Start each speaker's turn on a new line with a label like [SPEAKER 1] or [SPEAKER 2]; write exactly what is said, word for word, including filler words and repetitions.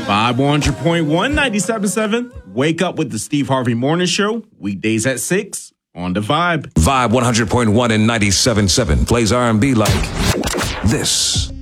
[SPEAKER 1] Vibe one hundred point one, ninety-seven point seven. Wake up with the Steve Harvey Morning Show. Weekdays at six on the Vibe.
[SPEAKER 2] Vibe one hundred point one and ninety-seven point seven plays R and B like this.